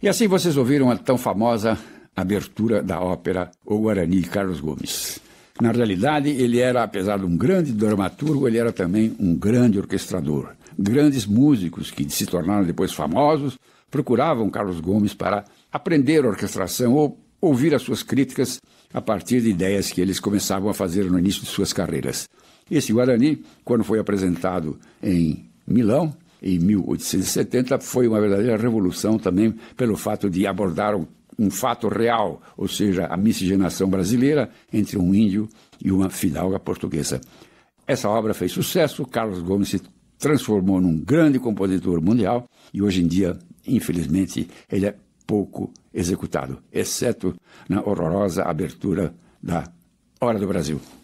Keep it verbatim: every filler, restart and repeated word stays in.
E assim vocês ouviram a tão famosa abertura da ópera O Guarani, de Carlos Gomes. Na realidade, ele era, apesar de um grande dramaturgo, ele era também um grande orquestrador. Grandes músicos que se tornaram depois famosos procuravam Carlos Gomes para aprender orquestração ou ouvir as suas críticas a partir de ideias que eles começavam a fazer no início de suas carreiras. Esse Guarani, quando foi apresentado em Milão, em mil oitocentos e setenta, foi uma verdadeira revolução também pelo fato de abordar um, um fato real, ou seja, a miscigenação brasileira entre um índio e uma fidalga portuguesa. Essa obra fez sucesso, Carlos Gomes se transformou num grande compositor mundial e hoje em dia, infelizmente, ele é pouco executado, exceto na horrorosa abertura da Hora do Brasil.